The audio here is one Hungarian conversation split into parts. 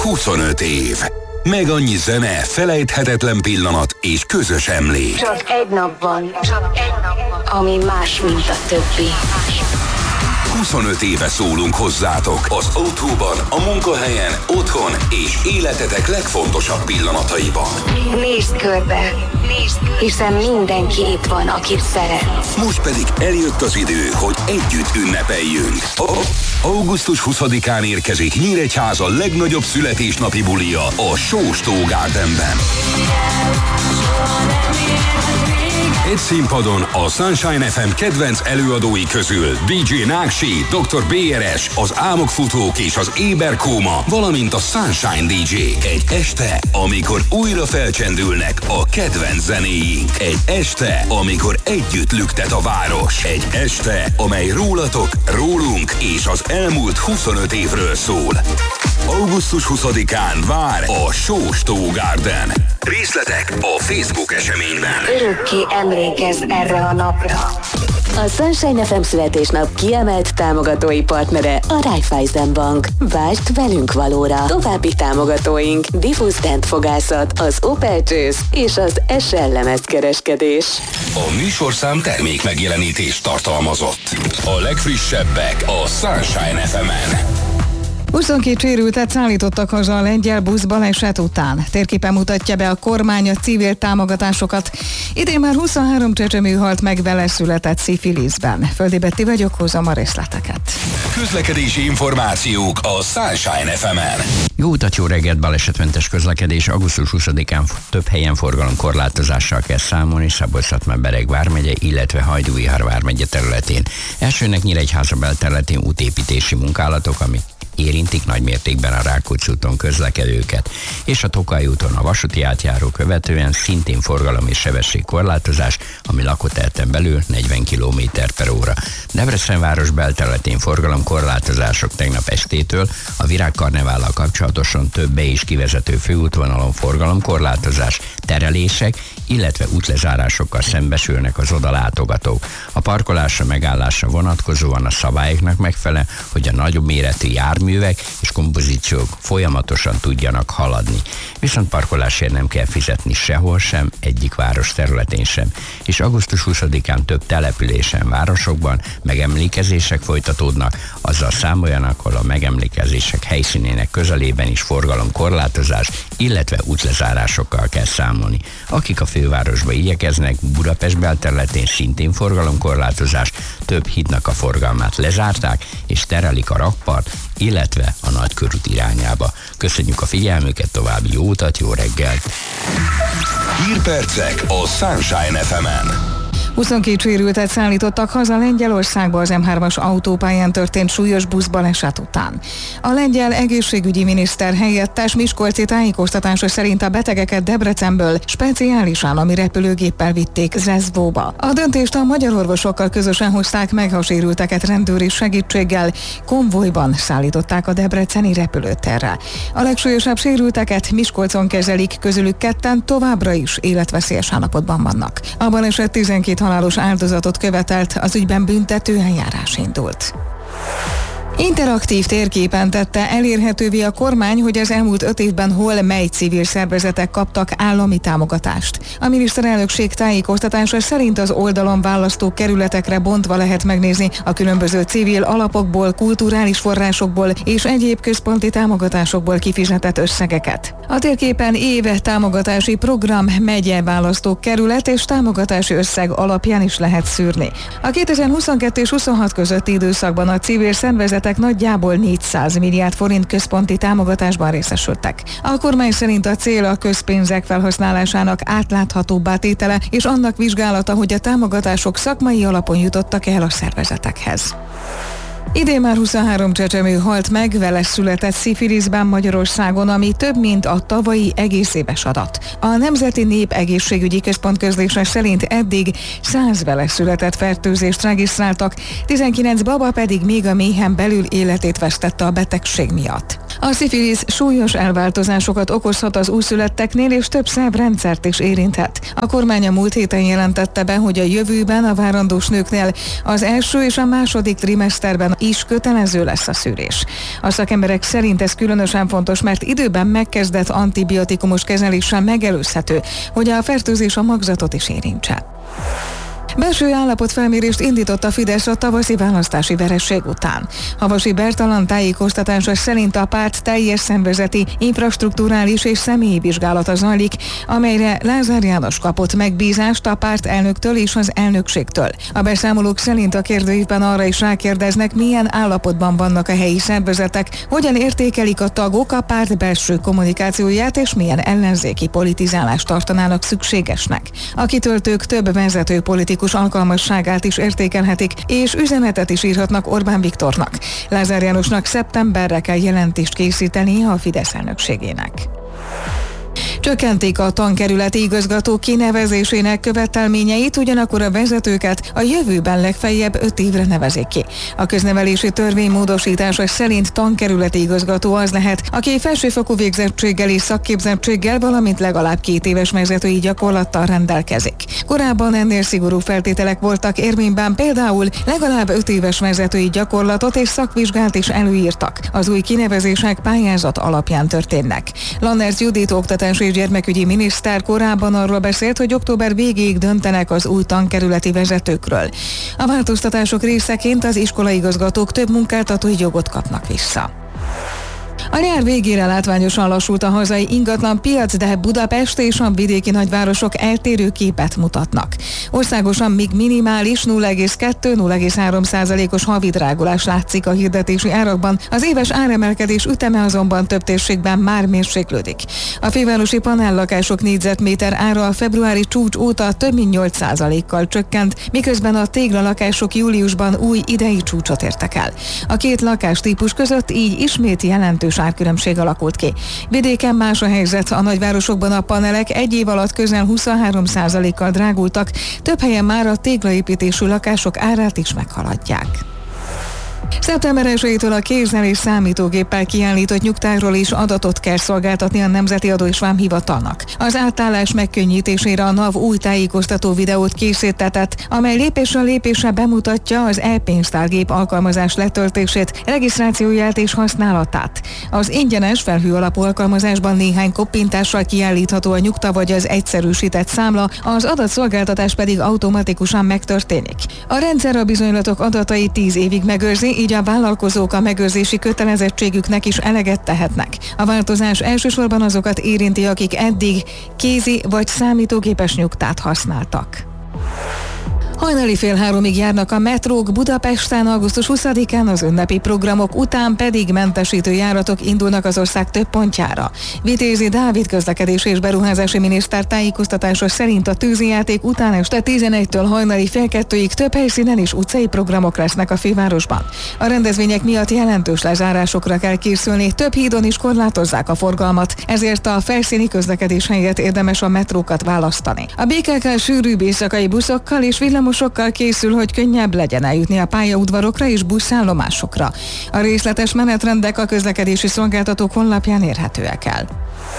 25 év. Meg annyi zene, felejthetetlen pillanat és közös emlék. Csak egy nap van, ami más, mint a többi. 25 éve szólunk hozzátok az autóban, a munkahelyen, otthon és életetek legfontosabb pillanataiban. Nézd körbe, hiszen mindenki itt van, akit szeretsz. Most pedig eljött az idő, hogy együtt ünnepeljünk. Augusztus 20-án érkezik Nyíregyháza legnagyobb születésnapi bulia a Sóstó Gardenben. Egy színpadon a Sunshine FM kedvenc előadói közül DJ Náksi, Dr. BRS, az Álmokfutók és az Éberkóma, valamint a Sunshine DJ-k. Egy este, amikor újra felcsendülnek a kedvenc zenéink. Egy este, amikor együtt lüktet a város. Egy este, amely rólatok, rólunk és az elmúlt 25 évről szól. Augusztus 20-án vár a Sóstó Garden. Részletek a Facebook eseményben. Örökké emlékezz erre a napra. A Sunshine FM születésnap kiemelt támogatói partnere a Raiffeisen Bank. Vásd velünk valóra. További támogatóink: Diffus Dentfogászat, az Opel Csősz és az SL Lemezkereskedés. A műsorszám termék megjelenítést tartalmazott. A legfrissebbek a Sunshine FM-en. 22 sérültet szállítottak haza a lengyel busz baleset után. Térképen mutatja be a kormány a civil támogatásokat. Idén már 23 csecsemő halt meg vele született szifiliszben. Földi Betti vagyok, hozom a részleteket. Közlekedési információk a Sunshine FM-en. Jó utat, jó reggelt, balesetmentes közlekedés. Augusztus 20-án több helyen forgalomkorlátozással kell számolni Szabolcs-Szatmár-Bereg vármegye, illetve Hajdúbihar vármegye területén. Elsőnek Nyíregyháza belterületén útépítési munkálatok, ami érintik nagymértékben a Rákóczi úton közlekedőket, és a Tokaj úton a vasúti átjáró követően szintén forgalom és sebességkorlátozás, ami lakóterten belül 40 km/h. Debrecen város belterületén forgalomkorlátozások tegnap estétől, a Virágkarnevállal kapcsolatosan több be- és kivezető főútvonalon forgalomkorlátozás, terelések, illetve útlezárásokkal szembesülnek az oda látogatók. A parkolásra, megállásra vonatkozóan a szabályoknak megfelel, hogy a nagyobb méretű járművek és kompozíciók folyamatosan tudjanak haladni. Viszont parkolásért nem kell fizetni sehol sem, egyik város területén sem. És augusztus 20-án több településen, városokban megemlékezések folytatódnak, azzal számoljanak, ahol a megemlékezések helyszínének közelében is forgalomkorlátozás, illetve útlezárásokkal kell számolni. Akik a fővárosba igyekeznek, Budapest belterületén szintén forgalomkorlátozás, több hídnak a forgalmát lezárták, és terelik a rakpart, illetve a Nagykörút irányába. Köszönjük a figyelmüket, további jó utat, jó reggelt! Hírpercek a Sunshine FM-en. 22 sérültet szállítottak haza Lengyelországba az M3-as autópályán történt súlyos buszbaleset után. A lengyel egészségügyi miniszter helyettes miskolci tájékoztatása szerint a betegeket Debrecenből speciális állami repülőgéppel vitték Zeszvóba. A döntést a magyar orvosokkal közösen hozták meg, a sérülteket rendőri segítséggel konvojban szállították a debreceni repülőtérre. A legsúlyosabb sérülteket Miskolcon kezelik, közülük ketten továbbra is életveszélyes állapotban vannak. A baleset 12 halálos áldozatot követelt, az ügyben büntető eljárás indult. Interaktív térképen tette elérhetővé a kormány, hogy az elmúlt 5 évben hol mely civil szervezetek kaptak állami támogatást. A miniszterelnökség tájékoztatása szerint az oldalon választó kerületekre bontva lehet megnézni a különböző civil alapokból, kulturális forrásokból és egyéb központi támogatásokból kifizetett összegeket. A térképen éve támogatási program, megye választó kerület és támogatási összeg alapján is lehet szűrni. A 2022 és 26 közötti időszakban a civil szervezetek nagyjából 400 milliárd forint központi támogatásban részesültek. A kormány szerint a cél a közpénzek felhasználásának átláthatóbbá tétele és annak vizsgálata, hogy a támogatások szakmai alapon jutottak el a szervezetekhez. Idén már 23 csecsemő halt meg vele született szifiliszben Magyarországon, ami több, mint a tavalyi egész éves adat. A Nemzeti Népegészségügyi Központ közlése szerint eddig 100 vele született fertőzést regisztráltak, 19 baba pedig még a méhen belül életét vesztette a betegség miatt. A szifilisz súlyos elváltozásokat okozhat az újszülötteknél, és több szervrendszert is érinthet. A kormány a múlt héten jelentette be, hogy a jövőben a várandós nőknél az első és a második trimeszterben is kötelező lesz a szűrés. A szakemberek szerint ez különösen fontos, mert időben megkezdett antibiotikumos kezeléssel megelőzhető, hogy a fertőzés a magzatot is érintse. Belső állapotfelmérést indított a Fidesz a tavaszi választási veresség után. Havasi Bertalan tájékoztatása szerint a párt teljes szervezeti, infrastrukturális és személyi vizsgálata zajlik, amelyre Lázár János kapott megbízást a párt elnöktől és az elnökségtől. A beszámolók szerint a kérdőívben arra is rákérdeznek, milyen állapotban vannak a helyi szervezetek, hogyan értékelik a tagok a párt belső kommunikációját, és milyen ellenzéki politizálást tartanának szükségesnek. A kitöltők több vezető politikus alkalmasságát is értékelhetik, és üzenetet is írhatnak Orbán Viktornak. Lázár Jánosnak szeptemberre kell jelentést készítenie a Fidesz elnökségének. Csökkentik a tankerületi igazgató kinevezésének követelményeit, ugyanakkor a vezetőket a jövőben legfeljebb 5 évre nevezik ki. A köznevelési törvény módosítása szerint tankerületi igazgató az lehet, aki felsőfokú végzettséggel és szakképzettséggel, valamint legalább 2 éves vezetői gyakorlattal rendelkezik. Korábban ennél szigorú feltételek voltak érvényben, például legalább 5 éves vezetői gyakorlatot és szakvizsgát is előírtak. Az új kinevezések pályázat alapján történnek. Lanners Judit oktatási és gyermekügyi miniszter korábban arról beszélt, hogy október végéig döntenek az új tankerületi vezetőkről. A változtatások részeként az iskolaigazgatók több munkáltatói jogot kapnak vissza. A nyár végére látványosan lassult a hazai ingatlan piac, de Budapest és a vidéki nagyvárosok eltérő képet mutatnak. Országosan még minimális 0,2-0,3%-os havi drágulás látszik a hirdetési árakban, az éves áremelkedés üteme azonban több térségben már mérséklődik. A fővárosi panellakások négyzetméter ára a februári csúcs óta több mint 8%-kal csökkent, miközben a téglalakások júliusban új idei csúcsot értek el. A két lakástípus között így ismét jelentős árkülönbség alakult ki. Vidéken más a helyzet, a nagyvárosokban a panelek egy év alatt közel 23%-kal drágultak, több helyen már a téglaépítésű lakások árát is meghaladják. Szeptember 1-től a kézzel és számítógéppel kiállított nyugtáról is adatot kell szolgáltatni a Nemzeti Adó és Vámhivatalnak. Az átállás megkönnyítésére a NAV új tájékoztató videót készítetett, amely lépésről lépésre bemutatja az e-pénztárgép alkalmazás letöltését, regisztrációját és használatát. Az ingyenes felhő alapú alkalmazásban néhány koppintással kiállítható a nyugta vagy az egyszerűsített számla, az adatszolgáltatás pedig automatikusan megtörténik. A rendszer a bizonylatok adatait 10 évig megőrzi, így a vállalkozók a megőrzési kötelezettségüknek is eleget tehetnek. A változás elsősorban azokat érinti, akik eddig kézi vagy számítógépes nyugtát használtak. Hajnali 2:30 járnak a metrók, Budapesten augusztus 20-án az ünnepi programok után pedig mentesítő járatok indulnak az ország több pontjára. Vitézi Dávid közlekedés és beruházási miniszter tájékoztatása szerint a tűzijáték után este 11-től hajnali 1:30 több helyszínen is utcai programok lesznek a fővárosban. A rendezvények miatt jelentős lezárásokra kell készülni, több hídon is korlátozzák a forgalmat, ezért a felszíni közlekedés helyett érdemes a metrókat választani. A BKK sűrűbb éjszakai buszokkal és villamosokkal készül, hogy könnyebb legyen eljutni a pályaudvarokra és buszállomásokra. A részletes menetrendek a közlekedési szolgáltatók honlapján érhetőek el.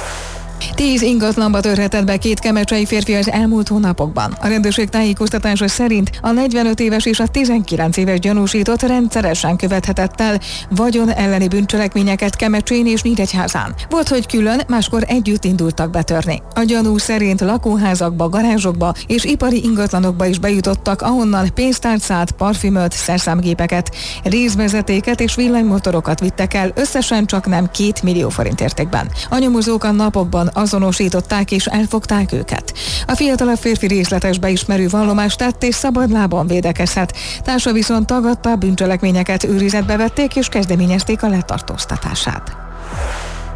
10 ingatlanba törhetett be 2 kemecsei férfi az elmúlt hónapokban. A rendőrség tájékoztatása szerint a 45 éves és a 19 éves gyanúsított rendszeresen követhetett el vagyon elleni bűncselekményeket Kemecsén és Nyíregyházán. Volt, hogy külön, máskor együtt indultak betörni. A gyanú szerint lakóházakba, garázsokba és ipari ingatlanokba is bejutottak, ahonnan pénztárcát, parfümöt, szerszámgépeket, részvezetéket és villanymotorokat vittek el, összesen csak nem 2 millió forint értékben. A nyomozók a napokban azonosították és elfogták őket. A fiatalabb férfi részletes beismerő vallomást tett és szabadlábon védekezhet. Társa viszont tagadta, bűncselekményeket őrizetbe vették és kezdeményezték a letartóztatását.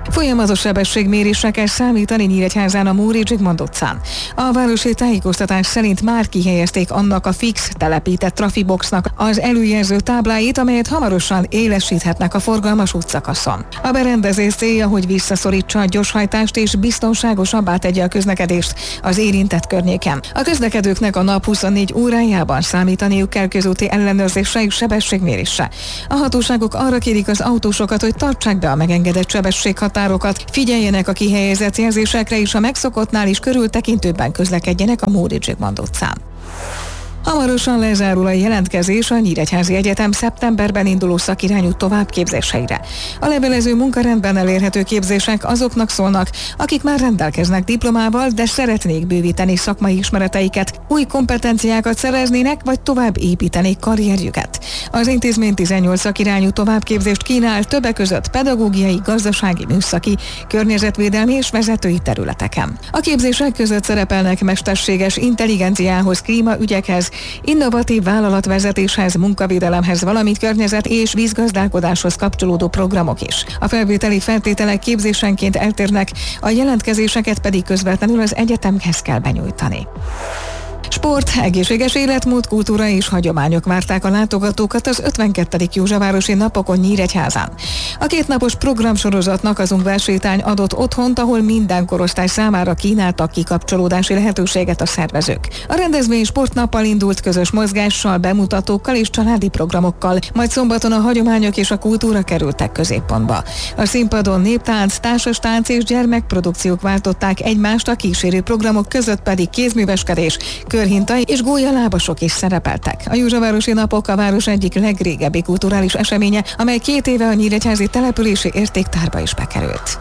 Folyamatos sebességmérésre kell számítani Nyíregyházán a Móricz Zsigmond utcán. A városi tájékoztatás szerint már kihelyezték annak a fix telepített trafiboxnak az előjelző tábláit, amelyet hamarosan élesíthetnek a forgalmas útszakaszon. A berendezés célja, hogy visszaszorítsa a gyorshajtást és biztonságosabbá tegye a közlekedést az érintett környéken. A közlekedőknek a nap 24 órájában számítaniuk kell közúti ellenőrzésre és sebességmérésre. A hatóságok arra kérik az autósokat, hogy tartsák be a megengedett sebességhatárokat, figyeljenek a kihelyezett jelzésekre, és a megszokottnál is körültekintőbben közlekedjenek a Móricz Zsigmond utcán. Hamarosan lezárul a jelentkezés a Nyíregyházi Egyetem szeptemberben induló szakirányú továbbképzéseire. A levelező munkarendben elérhető képzések azoknak szólnak, akik már rendelkeznek diplomával, de szeretnék bővíteni szakmai ismereteiket, új kompetenciákat szereznének, vagy tovább építenék karrierjüket. Az intézmény 18 szakirányú továbbképzést kínál, többek között pedagógiai, gazdasági, műszaki, környezetvédelmi és vezetői területeken. A képzések között szerepelnek mesterséges intelligenciához, klímaügyekhez, innovatív vállalatvezetéshez, munkavédelemhez, valamint környezet- és vízgazdálkodáshoz kapcsolódó programok is. A felvételi feltételek képzésenként eltérnek, a jelentkezéseket pedig közvetlenül az egyetemhez kell benyújtani. Sport, egészséges életmód, kultúra és hagyományok várták a látogatókat az 52. Józsefvárosi napokon Nyíregyházán. A kétnapos programsorozatnak az Ungvársétány adott otthont, ahol minden korosztály számára kínáltak kikapcsolódási lehetőséget a szervezők. A rendezvény sportnappal indult, közös mozgással, bemutatókkal és családi programokkal, majd szombaton a hagyományok és a kultúra kerültek középpontba. A színpadon néptánc, társastánc és gyermekprodukciók váltották egymást, a kísérő programok között pedig kézműveskedés, körhinta és gólyalábasok is szerepeltek. A Józsefvárosi napok a város egyik legrégebbi kulturális eseménye, amely 2 éve a nyíregyházi települési értéktárba is bekerült.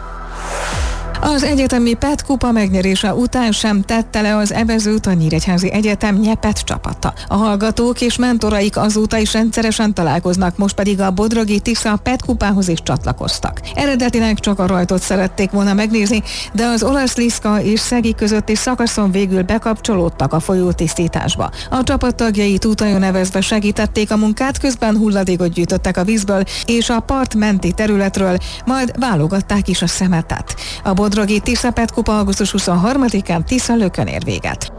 Az egyetemi PET kupa megnyerése után sem tette le az evezőt a Nyíregyházi Egyetem nyepet csapata. A hallgatók és mentoraik azóta is rendszeresen találkoznak, most pedig a Bodrogi Tisza PET kupához is csatlakoztak. Eredetileg csak a rajtot szerették volna megnézni, de az olasz Liszka és Szegi közötti szakaszon végül bekapcsolódtak a folyótisztításba. A csapattagjai tútajon evezve segítették a munkát, közben hulladékot gyűjtöttek a vízből és a part menti területről, majd válogatták is a szemetet. A Bodrogi Tisza PET kupa augusztus 23-án Tiszalökön ér véget.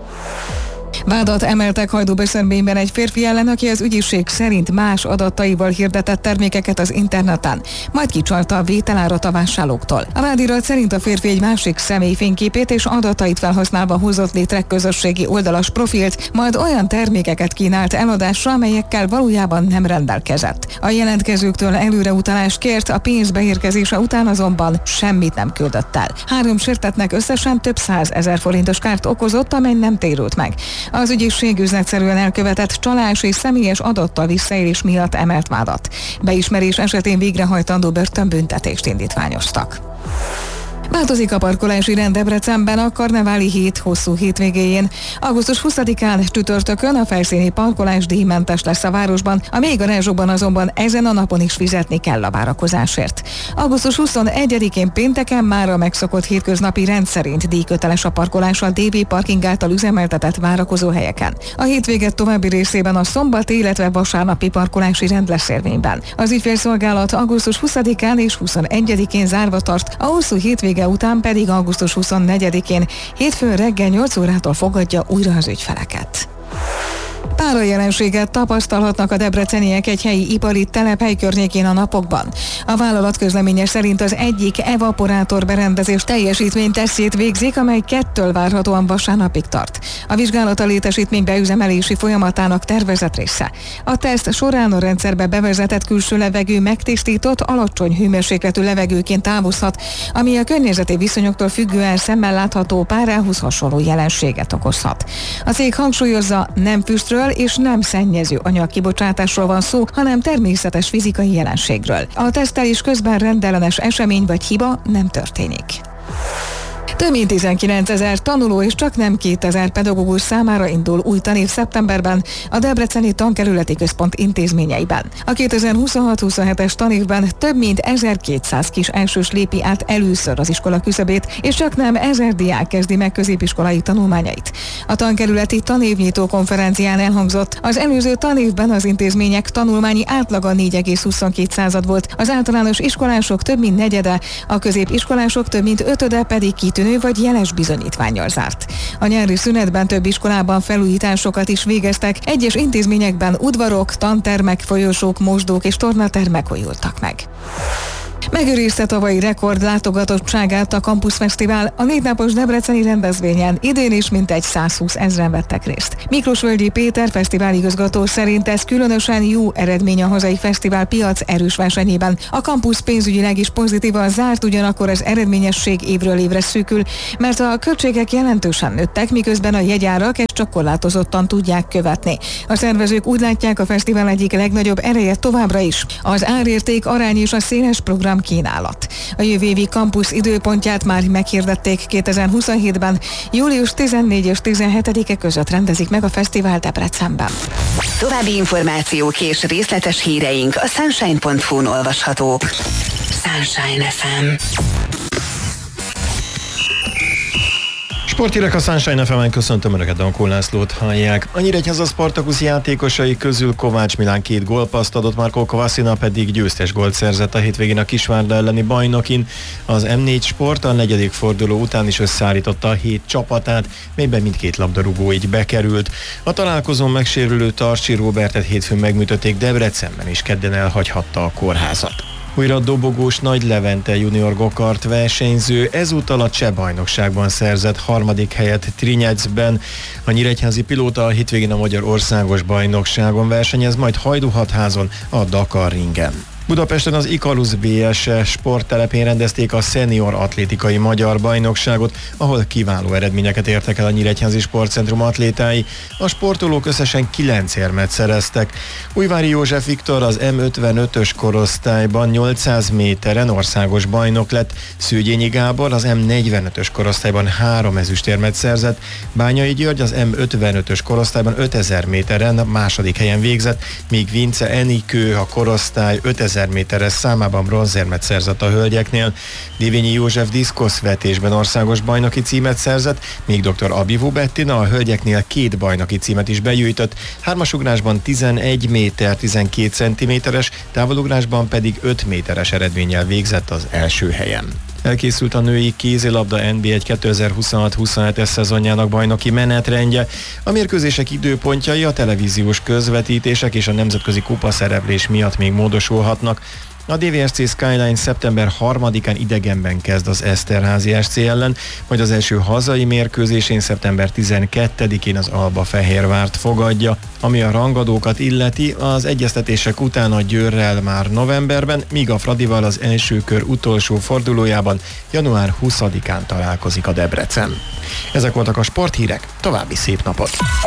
Vádat emeltek Hajdúböszörményben egy férfi ellen, aki az ügyészség szerint más adataival hirdetett termékeket az interneten, majd kicsalta a vételárat a vásárlóktól. A vádirat szerint a férfi egy másik személy fényképét és adatait felhasználva hozott létre közösségi oldalas profilt, majd olyan termékeket kínált eladásra, amelyekkel valójában nem rendelkezett. A jelentkezőktől előreutalást kért, a pénz beérkezése után azonban semmit nem küldött el. 3 sértettnek összesen több 100 000 forintos kárt okozott, amely nem térült meg. Az ügyészség üzletszerűen elkövetett csalás és személyes adattal visszaélés miatt emelt vádat. Beismerés esetén végrehajtandó börtönbüntetést indítványoztak. Változik a parkolási rend Debrecenben a karneváli hét hosszú hétvégéjén. Augusztus 20-án csütörtökön a felszíni parkolás díjmentes lesz a városban, a mély garázsokban azonban ezen a napon is fizetni kell a várakozásért. Augusztus 21-én pénteken már a megszokott hétköznapi rend szerint díjköteles a parkolás a DB Parking által üzemeltetett várakozóhelyeken. A hétvége további részében a szombat, illetve vasárnapi parkolási rend lesz érvényben. Az ügyfélszolgálat augusztus 20-án és 21-én zárva tart, a hosszú hétvége után pedig augusztus 24-én hétfőn reggel 8 órától fogadja újra az ügyfeleket. Párajelenséget tapasztalhatnak a debreceniek egy helyi ipari telephely környékén a napokban. A vállalat közleménye szerint az egyik evaporátor berendezés teljesítménytesztjét végzik, amely 2-től várhatóan vasárnapig tart. A vizsgálat a létesítmény beüzemelési folyamatának tervezett része. A teszt során a rendszerbe bevezetett külső levegő megtisztított, alacsony hőmérsékletű levegőként távozhat, ami a környezeti viszonyoktól függően szemmel látható párához hasonló jelenséget okozhat. A cég hangsúlyozza, nem füstről és nem szennyező anyagkibocsátásról van szó, hanem természetes fizikai jelenségről. A tesztelés közben rendellenes esemény vagy hiba nem történik. Több mint 19 000 tanuló és csak nem 2000 pedagógus számára indul új tanév szeptemberben a Debreceni Tankerületi Központ intézményeiben. A 2026-27-es tanévben több mint 1200 kis elsős lépi át először az iskola küszöbét, és csak nem 1000 diák kezdi meg középiskolai tanulmányait. A tankerületi tanévnyitó konferencián elhangzott, az előző tanévben az intézmények tanulmányi átlaga 4,22 volt, az általános iskolások több mint negyede, a középiskolások több mint ötöde pedig kitűnő vagy jeles bizonyítvánnyal zárt. A nyári szünetben több iskolában felújításokat is végeztek, egyes intézményekben udvarok, tantermek, folyosók, mosdók és tornatermek újultak meg. Megőrizte tavalyi rekord látogatottságát a Campus Fesztivál, a 4 napos debreceni rendezvényen idén is mintegy 120 000 vettek részt. Miklósvölgyi Péter fesztiváligazgató szerint ez különösen jó eredmény a hazai fesztivál piac erős versenyében. A Campus pénzügyileg is pozitívan zárt, ugyanakkor az eredményesség évről évre szűkül, mert a költségek jelentősen nőttek, miközben a jegyárak ezt csak korlátozottan tudják követni. A szervezők úgy látják, a fesztivál egyik legnagyobb ereje továbbra is az árérték, arány és a széles program kínálat. A jövő évi kampusz időpontját már meghirdették 2027-ben, július 14 és 17-e között rendezik meg a fesztivál Debrecenben. További információk és részletes híreink a sunshine.hu-n olvashatók. Sunshine FM. Sporthírek a Sunshine FM-en, köszöntöm Önöket, Dankó Lászlót hallják. A Nyíregyháza Spartacus játékosai közül Kovács Milán 2 gólpasszt adott, Marco Kovacsina pedig győztes gólt szerzett a hétvégén a Kisvárda elleni bajnokin. Az M4 Sport a 4. forduló után is összeállította a 7 csapatát, melyben mindkét labdarúgó így bekerült. A találkozón megsérülő Tarcsi Róbertet hétfőn megműtötték Debrecenben, és kedden elhagyhatta a kórházat. Újra dobogós Nagy Levente junior gokart versenyző ezúttal a cseh bajnokságban szerzett 3. helyet Trinyecben. A nyíregyházi pilóta a hétvégén a Magyar Országos Bajnokságon versenyez, majd Hajdúhatházon a Dakar ringen. Budapesten az Ikarus BS sporttelepén rendezték a szenior atlétikai magyar bajnokságot, ahol kiváló eredményeket értek el a Nyíregyházi Sportcentrum atlétái. A sportolók összesen 9 érmet szereztek. Újvári József Viktor az M55-ös korosztályban 800 méteren országos bajnok lett, Szőgyényi Gábor az M45-ös korosztályban 3 ezüstérmet szerzett, Bányai György az M55-ös korosztályban 5000 méteren második helyen végzett, míg Vince Enikő a korosztály 5000 méteres számában bronzérmet szerzett a hölgyeknél. Dévényi József diszkoszvetésben országos bajnoki címet szerzett, míg dr. Abivu Bettina a hölgyeknél 2 bajnoki címet is begyűjtött, hármasugrásban 11 méter 12 centiméteres, távolugrásban pedig 5 méteres eredménnyel végzett az első helyen. Elkészült a női kézilabda NB1 2026-27-es szezonjának bajnoki menetrendje. A mérkőzések időpontjai a televíziós közvetítések és a nemzetközi kupaszereplés miatt még módosulhatnak. A DVSC Skyline szeptember 3-án idegenben kezd az Eszterházi SC ellen, majd az első hazai mérkőzésén szeptember 12-én az Albafehérvárt fogadja. Ami a rangadókat illeti, az egyeztetések után a Győrrel már novemberben, míg a Fradival az első kör utolsó fordulójában január 20-án találkozik a Debrecen. Ezek voltak a sporthírek, további szép napot!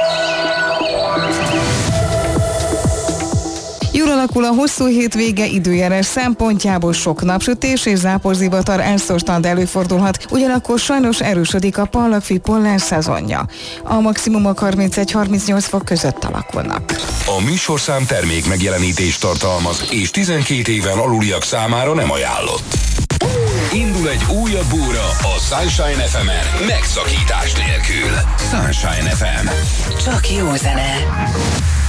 Jól alakul a hosszú hétvége időjárás szempontjából, sok napsütés és záporzivatar elszórtan előfordulhat, ugyanakkor sajnos erősödik a pallagfi-pollen szezonja. A maximumok 31-38 fok között alakulnak. A műsorszám termék megjelenítést tartalmaz, és 12 éven aluliak számára nem ajánlott. Indul egy újabb óra a Sunshine FM-en, megszakítás nélkül. Sunshine FM. Csak jó zene.